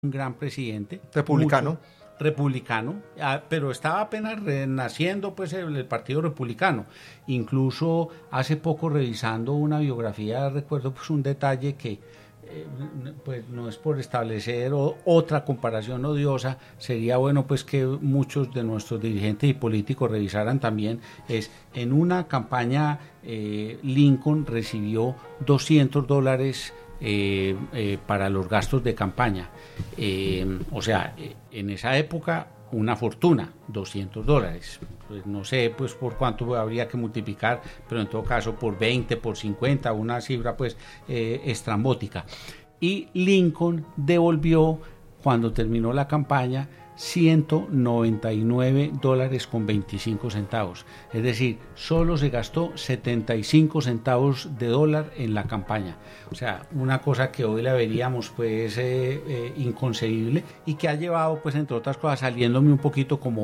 un gran presidente. Republicano. Republicano, pero estaba apenas naciendo pues el Partido Republicano. Incluso hace poco, revisando una biografía, recuerdo pues un detalle que pues no es por establecer otra comparación odiosa, sería bueno pues que muchos de nuestros dirigentes y políticos revisaran también. Es en una campaña Lincoln recibió $200 para los gastos de campaña, o sea, en esa época una fortuna, $200. Pues no sé pues por cuánto habría que multiplicar, pero en todo caso por 20, por 50, una cifra pues estrambótica. Y Lincoln devolvió, cuando terminó la campaña, $199.25. Es decir, solo se gastó 75 centavos de dólar en la campaña. O sea, una cosa que hoy la veríamos pues inconcebible, y que ha llevado pues entre otras cosas, saliéndome un poquito como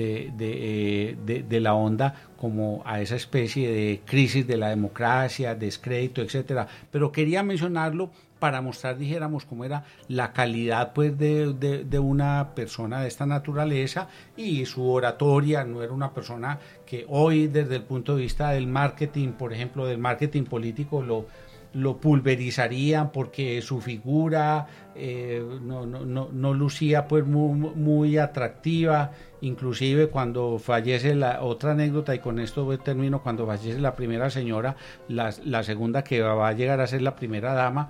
de la onda, como a esa especie de crisis de la democracia, descrédito, etcétera. Pero quería mencionarlo para mostrar, dijéramos, cómo era la calidad pues de una persona de esta naturaleza, y su oratoria. No era una persona que hoy, desde el punto de vista del marketing, por ejemplo, del marketing político, lo pulverizarían, porque su figura no lucía pues muy atractiva. Inclusive cuando fallece otra anécdota, y con esto termino, cuando fallece la primera señora, la segunda, que va a llegar a ser la primera dama,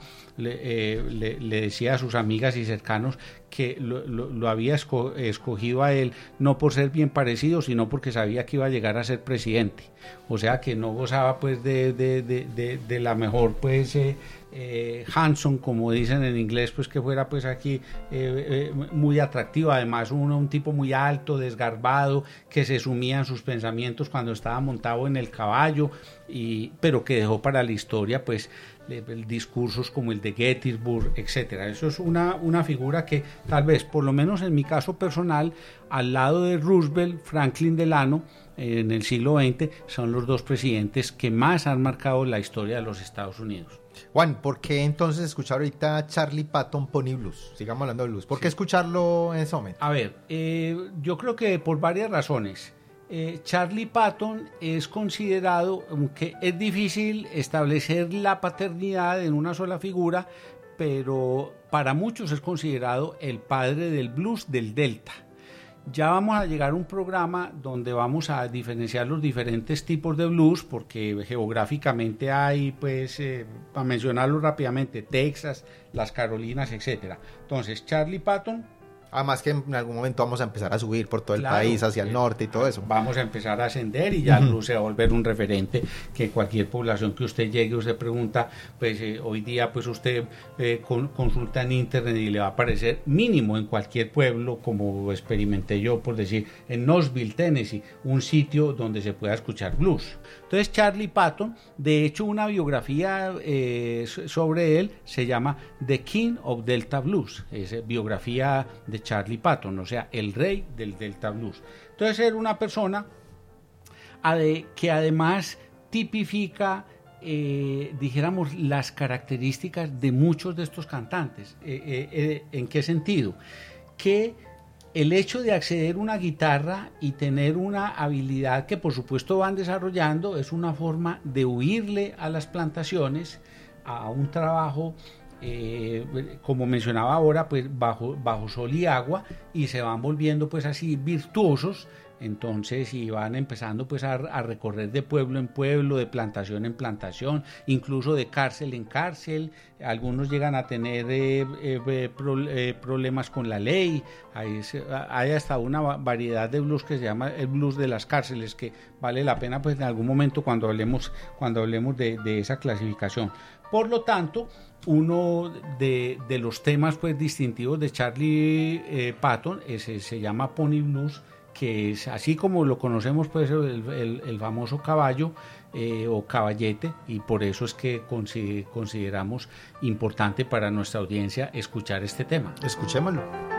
le decía a sus amigas y cercanos que lo había escogido a él no por ser bien parecido, sino porque sabía que iba a llegar a ser presidente. O sea, que no gozaba pues de la mejor pues handsome, como dicen en inglés, pues que fuera pues aquí muy atractivo. Además, un tipo muy alto, desgarbado, que se sumía en sus pensamientos cuando estaba montado en el caballo, pero que dejó para la historia pues discursos como el de Gettysburg, etcétera. Eso es una figura que tal vez, por lo menos en mi caso personal, al lado de Roosevelt, Franklin Delano, en el siglo XX, son los dos presidentes que más han marcado la historia de los Estados Unidos. Juan, ¿por qué entonces escuchar ahorita Charlie Patton Pony Blues? Sigamos hablando de blues. ¿Por qué escucharlo en ese momento? A ver, yo creo que por varias razones. Charlie Patton es considerado, aunque es difícil establecer la paternidad en una sola figura, pero para muchos es considerado el padre del blues del Delta. Ya vamos a llegar a un programa donde vamos a diferenciar los diferentes tipos de blues, porque geográficamente hay, pues, para mencionarlo rápidamente, Texas, las Carolinas, etcétera. Entonces, Charlie Patton. Además que en algún momento vamos a empezar a subir por todo el país, hacia el norte y todo eso. Vamos a empezar a ascender, y ya el blues se va a volver un referente, que cualquier población que usted llegue, usted pregunta, pues hoy día pues usted consulta en internet y le va a aparecer mínimo en cualquier pueblo, como experimenté yo, por decir, en Knoxville, Tennessee, un sitio donde se pueda escuchar blues. Entonces Charlie Patton, de hecho, una biografía sobre él se llama The King of Delta Blues, es biografía de Charlie Patton, o sea, el rey del Delta Blues. Entonces era una persona que además tipifica, dijéramos, las características de muchos de estos cantantes. ¿En qué sentido? Que el hecho de acceder a una guitarra y tener una habilidad que por supuesto van desarrollando es una forma de huirle a las plantaciones, a un trabajo como mencionaba ahora, pues bajo sol y agua, y se van volviendo pues así virtuosos. Entonces, y van empezando pues a recorrer de pueblo en pueblo, de plantación en plantación, incluso de cárcel en cárcel. Algunos llegan a tener problemas con la ley. Hay hasta una variedad de blues que se llama el blues de las cárceles, que vale la pena pues en algún momento cuando hablemos de esa clasificación. Por lo tanto, uno de los temas pues distintivos de Charlie Patton se llama Pony Blues, que es así como lo conocemos pues el famoso caballo o caballete, y por eso es que consideramos importante para nuestra audiencia escuchar este tema. Escuchémoslo.